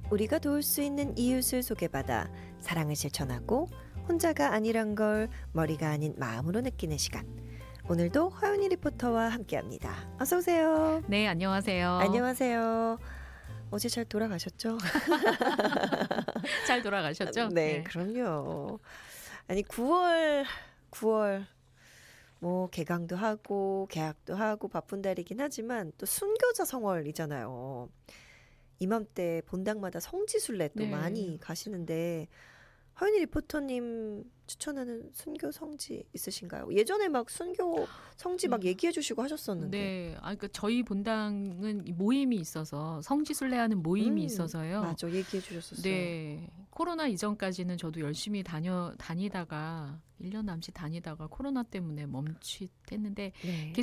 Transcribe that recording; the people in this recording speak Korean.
우리가 도울 수 있는 이웃을 소개받아 사랑을 실천하고 혼자가 아니란 걸 머리가 아닌 마음으로 느끼는 시간. 오늘도 허윤희 리포터와 함께합니다. 어서 오세요. 네, 안녕하세요. 안녕하세요. 어제 잘 돌아가셨죠? 잘 돌아가셨죠? 네, 그럼요. 아니 9월 뭐 개강도 하고 개학도 하고 바쁜 달이긴 하지만 또 순교자 성월이잖아요. 이맘때 본당마다 성지순례 또 네. 많이 가시는데 허윤희 리포터님 추천하는 순교 성지 있으신가요? 예전에 막 순교 성지 막 얘기해 주시고 하셨었는데. 네, 그러니까 저희 본당은 모임이 있어서 성지순례하는 모임이 있어서요. 맞아, 얘기해 주셨었어요. 네, 코로나 이전까지는 저도 열심히 다니다가 1년 남짓 다니다가 코로나 때문에 멈칫했는데 네.